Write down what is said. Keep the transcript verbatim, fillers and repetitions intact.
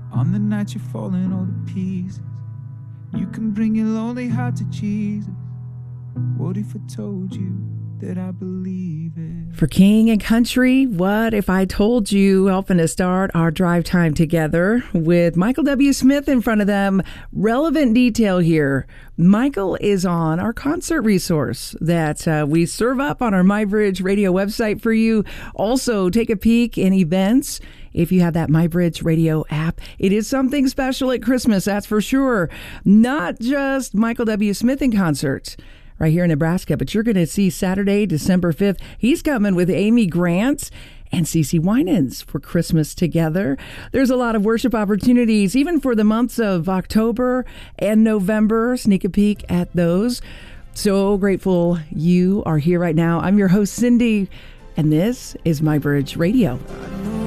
On the night you're falling all to pieces, you can bring your lonely heart to Jesus. What if I told you that I believe it? For King and Country, what if I told you, helping to start our drive time together with Michael W. Smith in front of them. Relevant detail here. Michael is on our concert resource that uh, we serve up on our MyBridge Radio website for you. Also, take a peek in events if you have that MyBridge Radio app. It is something special at Christmas, that's for sure. Not just Michael W. Smith in concert right here in Nebraska, but you're going to see Saturday, December fifth. He's coming with Amy Grant and CeCe Winans for Christmas together. There's a lot of worship opportunities, even for the months of October and November. Sneak a peek at those. So grateful you are here right now. I'm your host, Cindy, and this is MyBridge Radio. I know